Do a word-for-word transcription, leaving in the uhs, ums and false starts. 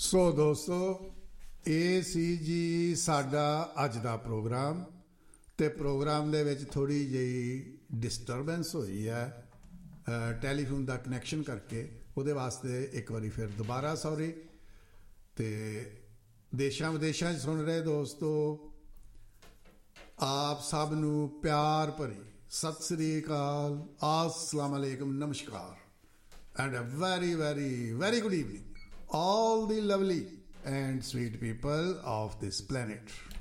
ਸੋ ਦੋਸਤੋ, ਇਹ ਸੀ ਜੀ ਸਾਡਾ ਅੱਜ ਦਾ ਪ੍ਰੋਗਰਾਮ। ਅਤੇ ਪ੍ਰੋਗਰਾਮ ਦੇ ਵਿੱਚ ਥੋੜ੍ਹੀ ਜਿਹੀ ਡਿਸਟਰਬੈਂਸ ਹੋਈ ਹੈ ਟੈਲੀਫੋਨ ਦਾ ਕਨੈਕਸ਼ਨ ਕਰਕੇ। ਉਹਦੇ ਵਾਸਤੇ ਇੱਕ ਵਾਰੀ ਫਿਰ ਦੁਬਾਰਾ ਸੌਰੀ। ਅਤੇ ਦੇਸ਼ਾਂ ਵਿਦੇਸ਼ਾਂ 'ਚ ਸੁਣ ਰਹੇ ਦੋਸਤੋ, ਆਪ ਸਭ ਨੂੰ ਪਿਆਰ ਭਰੀ ਸਤਿ ਸ੍ਰੀ ਅਕਾਲ, अस्सलाम वालेकुम, नमस्कार, and a very very very good evening all the lovely and sweet people of this planet.